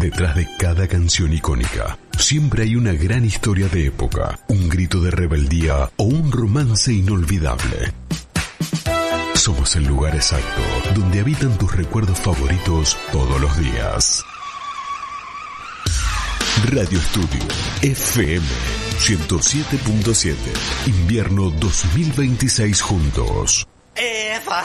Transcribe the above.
Detrás de cada canción icónica, siempre hay una gran historia de época, un grito de rebeldía o un romance inolvidable. Somos el lugar exacto donde habitan tus recuerdos favoritos todos los días. Radio Estudio FM 107.7. Invierno 2026 juntos. Eva,